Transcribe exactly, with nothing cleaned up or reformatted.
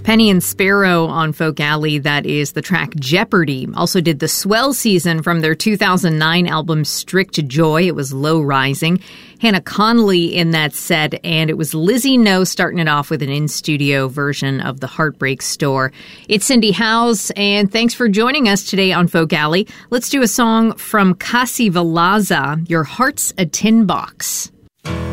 Penny and Sparrow on Folk Alley, that is the track Jeopardy. Also did the Swell Season from their two thousand nine album Strict Joy. It was Low Rising. Hannah Connolly in that set, and it was Lizzie No starting it off with an in-studio version of The Heartbreak Store. It's Cindy Howes, and thanks for joining us today on Folk Alley. Let's do a song from Kasi Valaza, Your Heart's a Tin Box.